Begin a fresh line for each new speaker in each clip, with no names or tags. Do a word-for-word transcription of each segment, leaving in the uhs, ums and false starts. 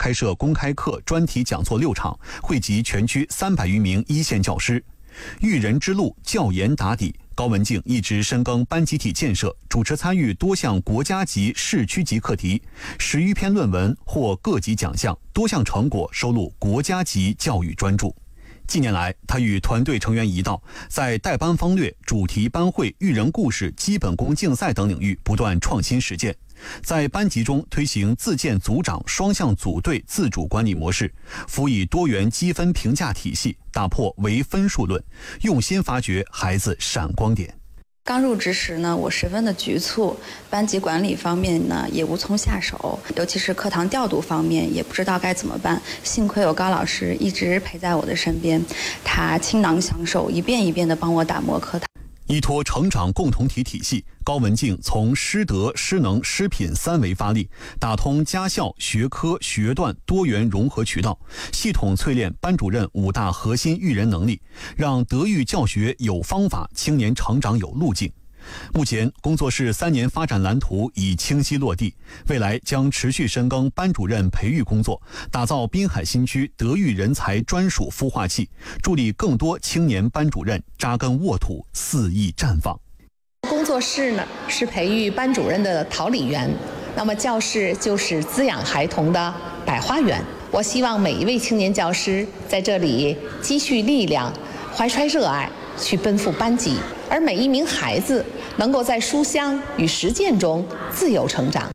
开设公开课、专题讲座六场，惠及全区三百余名一线教师。育人之路，教研打底。高文静一直深耕班集体建设，主持参与多项国家级、市区级课题，十余篇论文获各级奖项，多项成果收录国家级教育专著。近年来，他与团队成员一道，在带班方略、主题班会、育人故事、基本功竞赛等领域不断创新实践，在班级中推行自建组长、双向组队自主管理模式，辅以多元积分评价体系，打破唯分数论，用心发掘孩子闪光点。
刚入职时呢，我十分的局促，班级管理方面呢也无从下手，尤其是课堂调度方面也不知道该怎么办。幸亏有高老师一直陪在我的身边，他倾囊相授，一遍一遍地帮我打磨课堂。
依托成长共同体体系，高文静从师德、师能、师品三维发力，打通家校、学科、学段多元融合渠道，系统淬炼班主任五大核心育人能力，让德育教学有方法，青年成长有路径。目前，工作室三年发展蓝图已清晰落地，未来将持续深耕班主任培育工作，打造滨海新区德育人才专属孵化器，助力更多青年班主任扎根沃土，肆意绽放。
工作室呢是培育班主任的桃李园，那么教室就是滋养孩童的百花园。我希望每一位青年教师在这里积蓄力量，怀揣热爱，去奔赴班级，而每一名孩子能够在书香与实践中自由成长。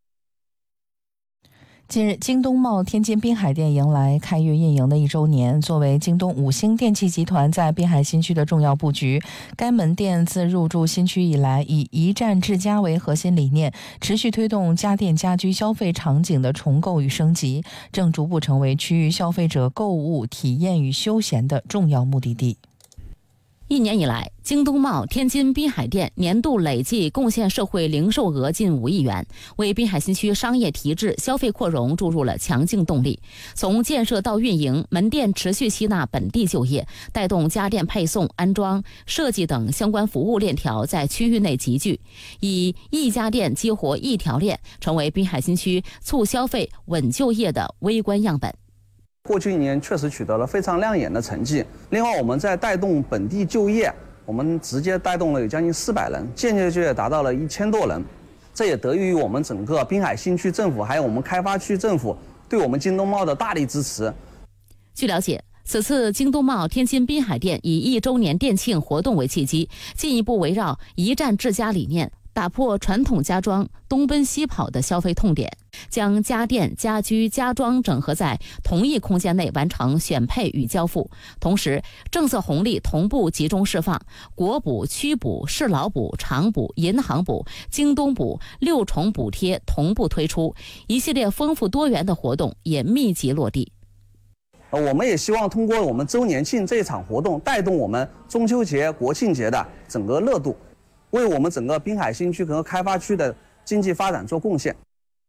近日，京东茂天津滨海店迎来开业运营的一周年。作为京东五星电器集团在滨海新区的重要布局，该门店自入驻新区以来，以一站制家为核心理念，持续推动家电家居消费场景的重构与升级，正逐步成为区域消费者购物体验与休闲的重要目的地。
一年以来，京东茂天津滨海店年度累计贡献社会零售额近五亿元，为滨海新区商业提质、消费扩容注入了强劲动力。从建设到运营，门店持续吸纳本地就业，带动家电配送、安装、设计等相关服务链条在区域内集聚，以一家店激活一条链，成为滨海新区促消费、稳就业的微观样本。
过去一年确实取得了非常亮眼的成绩。另外，我们在带动本地就业，我们直接带动了有将近四百人，间接就业达到了一千多人。这也得益于我们整个滨海新区政府还有我们开发区政府对我们京东茂的大力支持。
据了解，此次京东茂天津滨海店以一周年店庆活动为契机，进一步围绕一站制家理念，打破传统家装东奔西跑的消费痛点，将家电、家居、家装整合在同一空间内完成选配与交付。同时，政策红利同步集中释放，国补、区补、市劳补、厂补、银行补、京东补六重补贴同步推出，一系列丰富多元的活动也密集落地。
我们也希望通过我们周年庆这一场活动，带动我们中秋节、国庆节的整个热度，为我们整个滨海新区和开发区的经济发展做贡献。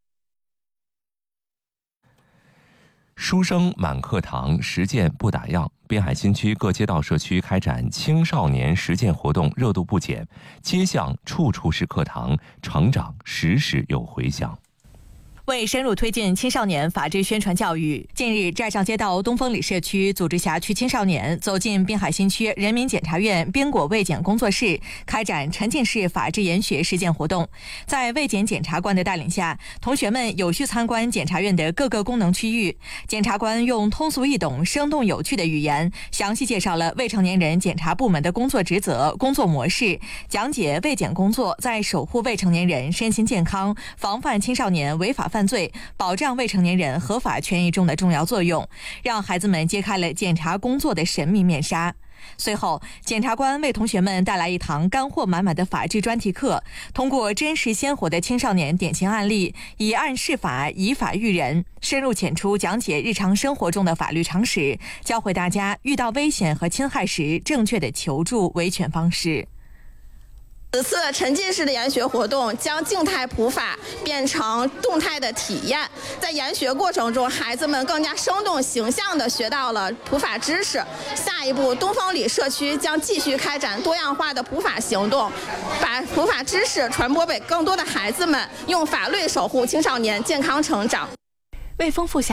书生满课堂，实践不打烊。滨海新区各街道社区开展青少年实践活动热度不减，街巷处处是课堂，成长时时有回响。
为深入推进青少年法治宣传教育，近日寨上街道东风里社区组织辖区青少年走进滨海新区人民检察院边果卫检工作室，开展沉浸式法治研学实践活动。在卫检检察官的带领下，同学们有序参观检察院的各个功能区域。检察官用通俗易懂、生动有趣的语言，详细介绍了未成年人检察部门的工作职责、工作模式，讲解卫检工作在守护未成年人身心健康、防范青少年违法犯罪、保障未成年人合法权益中的重要作用，让孩子们揭开了检察工作的神秘面纱。随后，检察官为同学们带来一堂干货满满的法治专题课，通过真实鲜活的青少年典型案例，以案释法，以法育人，深入浅出讲解日常生活中的法律常识，教会大家遇到危险和侵害时正确的求助维权方式。
此次沉浸式的研学活动将静态普法变成动态的体验，在研学过程中，孩子们更加生动形象地学到了普法知识。下一步，东风里社区将继续开展多样化的普法行动，把普法知识传播给更多的孩子们，用法律守护青少年健康成长。
为丰富下